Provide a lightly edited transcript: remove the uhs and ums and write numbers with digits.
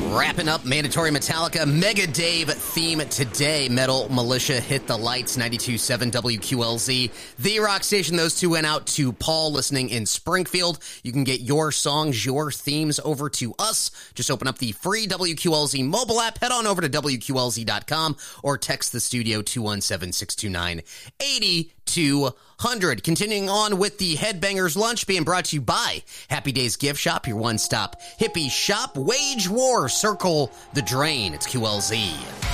Wrapping up Mandatory Metallica Mega Dave theme today. Metal Militia Hit the Lights, 92.7 WQLZ. The rock station. Those two went out to Paul listening in Springfield. You can get your songs, your themes over to us. Just open up the free WQLZ mobile app. Head on over to WQLZ.com or text the studio 217-629-8200. Continuing on with the Headbangers Lunch being brought to you by Happy Days Gift Shop, your one-stop hippie shop. Wage war, circle the drain. It's QLZ.